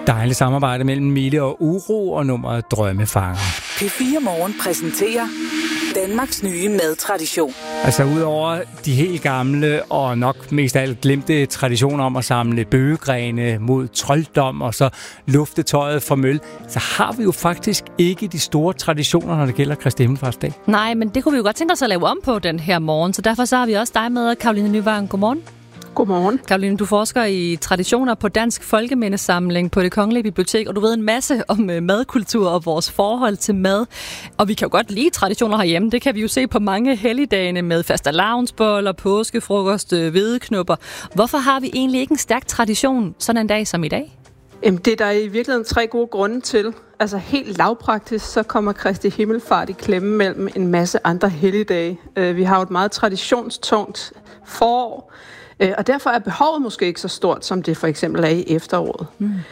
Dejligt samarbejde mellem Mille og Uro og nummeret Drømmefanger. P4 Morgen præsenterer Danmarks nye madtradition. Altså udover de helt gamle og nok mest af alt glemte traditioner om at samle bøgegrene mod trolddom og så lufte tøjet fra møl, så har vi jo faktisk ikke de store traditioner, når det gælder Kristi Himmelfartsdag. Nej, men det kunne vi jo godt tænke os at lave om på den her morgen, så derfor så har vi også dig med, Caroline Nyvang. Godmorgen. Godmorgen. Caroline, du forsker i traditioner på Dansk Folkemindesamling på Det Kongelige Bibliotek, og du ved en masse om madkultur og vores forhold til mad. Og vi kan jo godt lide traditioner herhjemme. Det kan vi jo se på mange helligdagene med fastelavnsboller, påskefrokost, hvedeknupper. Hvorfor har vi egentlig ikke en stærk tradition sådan en dag som i dag? Jamen, det er der i virkeligheden 3 gode grunde til. Altså helt lavpraktisk, så kommer Kristi Himmelfart i klemme mellem en masse andre helligdage. Vi har jo et meget traditionstungt forår, og derfor er behovet måske ikke så stort, som det for eksempel er i efteråret.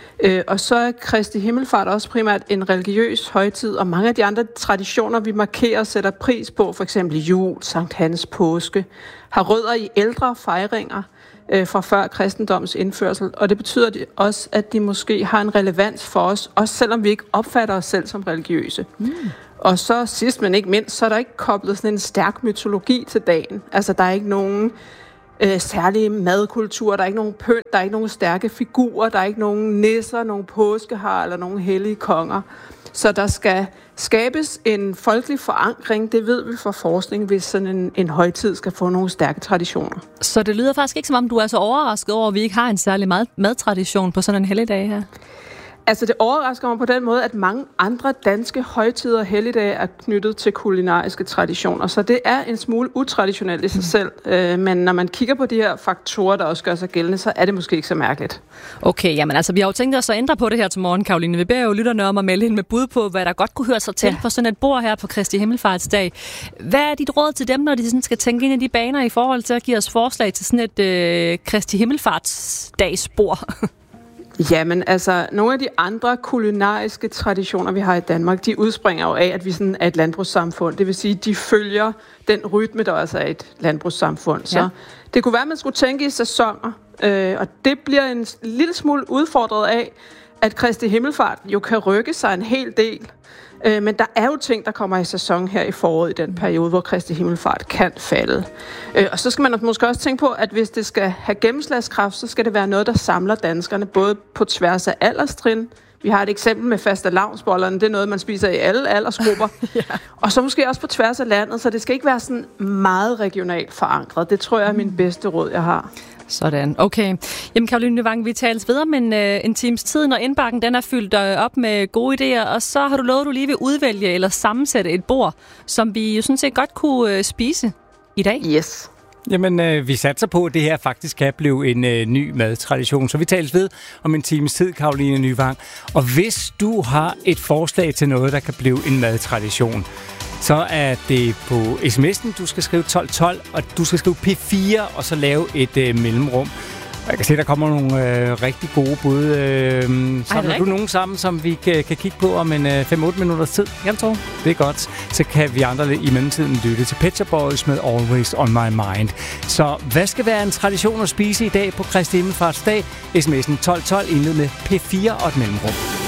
Og så er Kristi Himmelfart også primært en religiøs højtid, og mange af de andre traditioner, vi markerer og sætter pris på, for eksempel jul, Sankt Hans, påske, har rødder i ældre fejringer fra før kristendoms indførsel, og det betyder også, at de måske har en relevans for os, også selvom vi ikke opfatter os selv som religiøse. Og så sidst, men ikke mindst, så er der ikke koblet sådan en stærk mytologi til dagen. Altså, der er ikke nogen særlige madkultur, der er ikke nogen pynt, der er ikke nogen stærke figurer, der er ikke nogen nisser, nogen påskehar eller nogen hellige konger. Så der skal skabes en folkelig forankring, det ved vi fra forskning, hvis sådan en højtid skal få nogle stærke traditioner. Så det lyder faktisk ikke, som om du er så overrasket over, at vi ikke har en særlig madtradition på sådan en helligdag her? Altså det overrasker mig på den måde, at mange andre danske højtider og helligdage er knyttet til kulinariske traditioner. Så det er en smule utraditionelt i sig selv. Men når man kigger på de her faktorer, der også gør sig gældende, så er det måske ikke så mærkeligt. Okay, jamen altså vi har jo tænkt os at ændre på det her til morgen, Caroline. Vi beder jo lytterne om at melde ind med bud på, hvad der godt kunne høre sig til på sådan et bord her på Kristi Himmelfartsdag. Hvad er dit råd til dem, når de sådan skal tænke ind i de baner i forhold til at give os forslag til sådan et Kristi Himmelfartsdagsbord? Jamen, altså, nogle af de andre kulinariske traditioner, vi har i Danmark, de udspringer jo af, at vi sådan er et landbrugssamfund. Det vil sige, de følger den rytme, der også er et landbrugssamfund. Så det kunne være, at man skulle tænke i sæsoner, og det bliver en lille smule udfordret af, at Kristi Himmelfart jo kan rykke sig en hel del. Men der er jo ting, der kommer i sæson her i foråret i den periode, hvor Kristi Himmelfart kan falde. Og så skal man måske også tænke på, at hvis det skal have gennemslagskraft, så skal det være noget, der samler danskerne, både på tværs af alderstrin. Vi har et eksempel med fastelavnsbollerne. Det er noget, man spiser i alle aldersgrupper. Og så måske også på tværs af landet, så det skal ikke være sådan meget regionalt forankret. Det tror jeg er min bedste råd, jeg har. Sådan, okay. Jamen Caroline Nyvang, vi tales videre med en times tid, når indbakken den er fyldt op med gode idéer, og så har du lovet, at du lige vil udvælge eller sammensætte et bord, som vi jo sådan set godt kunne spise i dag. Yes. Jamen, vi satser på, at det her faktisk kan blive en ny madtradition. Så vi tales ved om en times tid, Caroline Nyvang. Og hvis du har et forslag til noget, der kan blive en madtradition, så er det på sms'en, du skal skrive 1212, og du skal skrive P4, og så lave et mellemrum. Jeg kan se, der kommer nogle rigtig gode bud. Samler du nogen sammen, som vi kan kigge på om en 5-8 minutters tid? Jeg tror. Det er godt. Så kan vi andre i mellemtiden lytte til Pet Shop Boys med Always On My Mind. Så hvad skal være en tradition at spise i dag på Kristi Himmelfartsdag? sms'en 1212 indled med P4 og et mellemrum.